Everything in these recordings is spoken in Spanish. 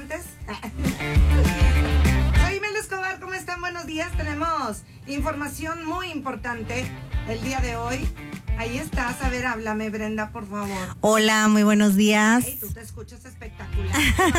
importantes. Soy Mel Escobar, ¿cómo están? Buenos días. Tenemos información muy importante el día de hoy. Ahí estás. A ver, háblame, Brenda, por favor. Hola, muy buenos días. Ay, tú te escuchas espectacular.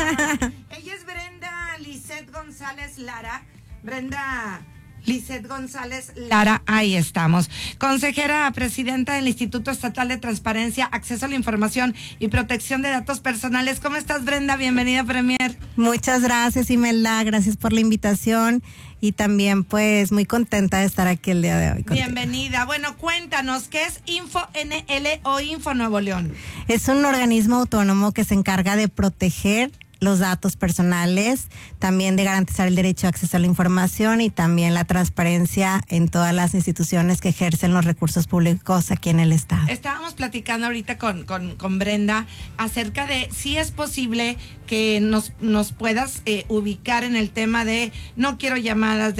Ella es Brenda Lisette González Lara. Brenda Lisette González Lara, ahí estamos. Consejera presidenta del Instituto Estatal de Transparencia, Acceso a la Información y Protección de Datos Personales. ¿Cómo estás, Brenda? Bienvenida a Premier. Muchas gracias, Imelda. Gracias por la invitación y también pues muy contenta de estar aquí el día de hoy contigo. Bienvenida. Bueno, cuéntanos, ¿qué es InfoNL o Info Nuevo León? Es un organismo autónomo que se encarga de proteger los datos personales, también de garantizar el derecho a acceso a la información y también la transparencia en todas las instituciones que ejercen los recursos públicos aquí en el estado. Estábamos platicando ahorita con Brenda acerca de si es posible que nos puedas ubicar en el tema de no quiero llamadas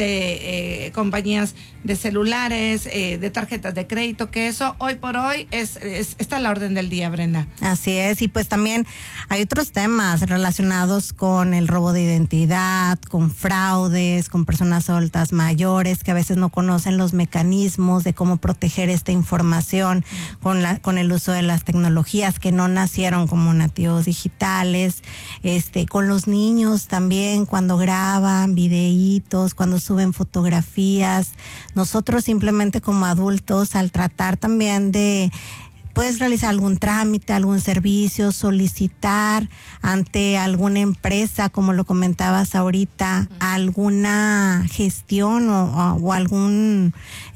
de compañías de celulares, de tarjetas de crédito, que eso hoy por hoy está a la orden del día, Brenda. Así es, y pues también hay otros temas relacionados con el robo de identidad, con fraudes, con personas adultas mayores que a veces no conocen los mecanismos de cómo proteger esta información con el uso de las tecnologías, que no nacieron como nativos digitales, con los niños también cuando graban videitos, cuando suben fotografías. Nosotros simplemente como adultos, al tratar también de puedes realizar algún trámite, algún servicio, solicitar ante alguna empresa, como lo comentabas ahorita, alguna gestión o algún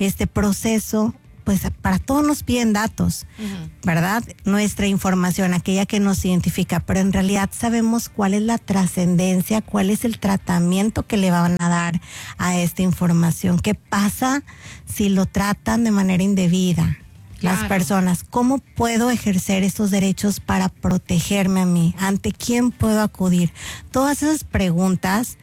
proceso, pues para todos nos piden datos, ¿verdad? Nuestra información, aquella que nos identifica, pero en realidad sabemos cuál es la trascendencia, cuál es el tratamiento que le van a dar a esta información. ¿Qué pasa si lo tratan de manera indebida? Las personas, ¿cómo puedo ejercer estos derechos para protegerme a mí? ¿Ante quién puedo acudir? Todas esas preguntas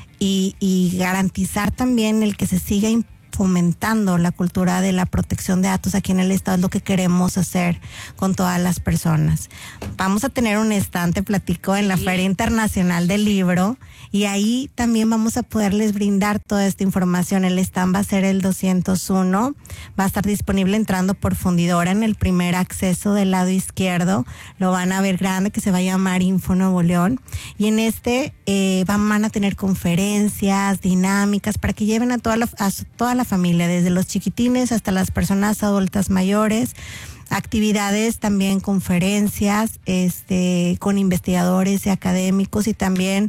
y garantizar también el que se siga fomentando la cultura de la protección de datos aquí en el estado es lo que queremos hacer con todas las personas. Vamos a tener un stand, te platico, en la Feria Internacional del Libro, y ahí también vamos a poderles brindar toda esta información. El stand va a ser el 201, va a estar disponible entrando por Fundidora en el primer acceso del lado izquierdo, lo van a ver grande, que se va a llamar Info Nuevo León, y en van a tener conferencias, dinámicas, para que lleven a toda la familia, desde los chiquitines hasta las personas adultas mayores, actividades también, conferencias, con investigadores y académicos, y también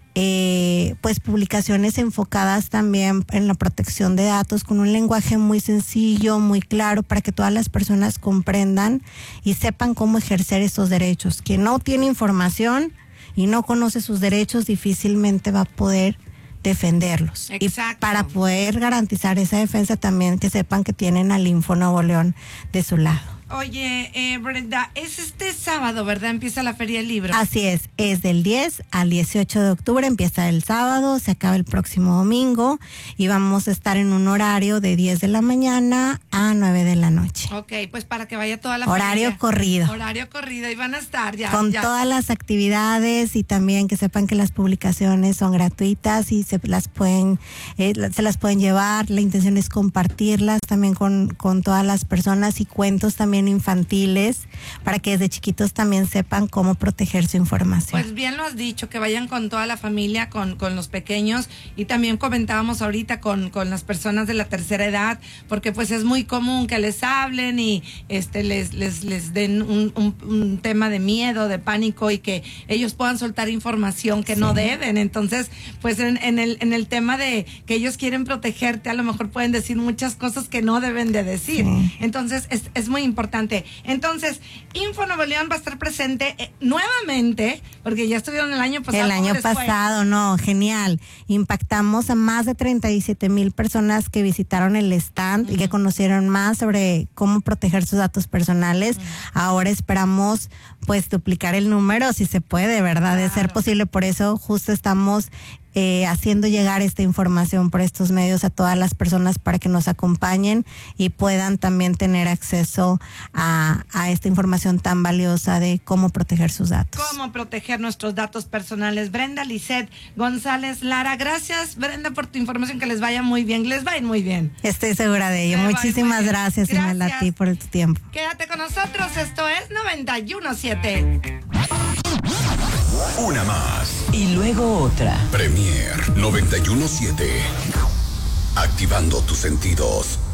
pues publicaciones enfocadas también en la protección de datos con un lenguaje muy sencillo, muy claro, para que todas las personas comprendan y sepan cómo ejercer esos derechos. Quien no tiene información y no conoce sus derechos difícilmente va a poder defenderlos. Exacto. Y para poder garantizar esa defensa también que sepan que tienen al Info Nuevo León de su lado. Oye, Brenda, es este sábado, ¿verdad? Empieza la Feria del Libro. Así es del 10 al 18 de octubre, empieza el sábado, se acaba el próximo domingo y vamos a estar en un horario de 10 de la mañana a 9 de la noche. Ok, pues para que vaya toda la Horario familia. corrido. Horario corrido, y van a estar ya. Con todas las actividades, y también que sepan que las publicaciones son gratuitas y se las pueden llevar. La intención es compartirlas también con todas las personas, y cuentos también infantiles para que desde chiquitos también sepan cómo proteger su información. Pues bien lo has dicho, que vayan con toda la familia, con los pequeños, y también comentábamos ahorita con las personas de la tercera edad, porque pues es muy común que les hablen y les den un tema de miedo, de pánico, y que ellos puedan soltar información que no deben. Entonces, pues en el tema de que ellos quieren protegerte, a lo mejor pueden decir muchas cosas que no deben de decir. Entonces, es muy importante. Entonces, Info Nuevo León va a estar presente nuevamente, porque ya estuvieron el año pasado. El año pasado, no, genial. Impactamos a más de 37,000 personas que visitaron el stand y que conocieron más sobre cómo proteger sus datos personales. Ahora esperamos pues duplicar el número, si se puede, ¿verdad? De ser posible. Por eso justo estamos haciendo llegar esta información por estos medios a todas las personas para que nos acompañen y puedan también tener acceso a esta información tan valiosa de cómo proteger sus datos. Cómo proteger nuestros datos personales. Brenda Lisset González Lara, gracias Brenda por tu información, que les vaya muy bien, les va a ir muy bien. Estoy segura de ello. Muchísimas gracias, Imelda, a ti por tu tiempo. Quédate con nosotros, esto es 91.7. Una más. Y luego otra. Premier 91.7. Activando tus sentidos.